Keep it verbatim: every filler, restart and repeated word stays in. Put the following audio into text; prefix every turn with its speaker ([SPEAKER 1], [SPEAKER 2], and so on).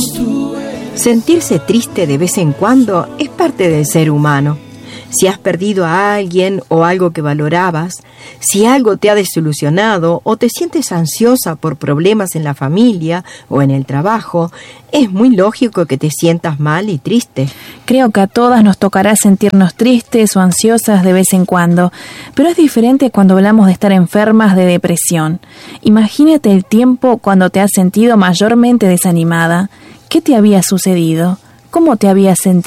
[SPEAKER 1] Sentirse triste de vez en cuando es parte del ser humano. Si has perdido a alguien o algo que valorabas, si algo te ha desilusionado o te sientes ansiosa por problemas en la familia o en el trabajo, es muy lógico que te sientas mal y triste.
[SPEAKER 2] Creo que a todas nos tocará sentirnos tristes o ansiosas de vez en cuando, pero es diferente cuando hablamos de estar enfermas de depresión. Imagínate el tiempo cuando te has sentido mayormente desanimada. ¿Qué te había sucedido? ¿Cómo te habías sentido?